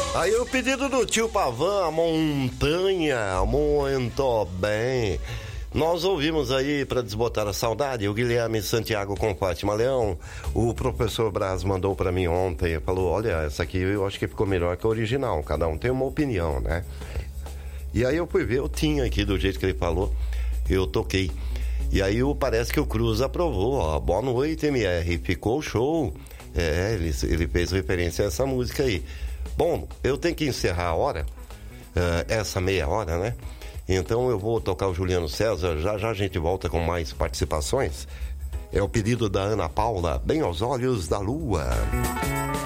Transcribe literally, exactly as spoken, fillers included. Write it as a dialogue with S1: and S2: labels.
S1: Aí o pedido do tio Pavan, a montanha, muito bem. Nós ouvimos aí, para desbotar a saudade, o Guilherme Santiago com Fátima Leão. O professor Braz mandou para mim ontem, falou, olha, essa aqui eu acho que ficou melhor que a original, cada um tem uma opinião, né? E aí eu fui ver, eu tinha aqui do jeito que ele falou, eu toquei. E aí parece que o Cruz aprovou, ó, boa noite M R, ficou show. É, ele, ele fez referência a essa música aí. Bom, eu tenho que encerrar a hora, uh, essa meia hora, né? Então eu vou tocar o Juliano César, já já a gente volta com mais participações. É o pedido da Ana Paula, Bem aos Olhos da Lua.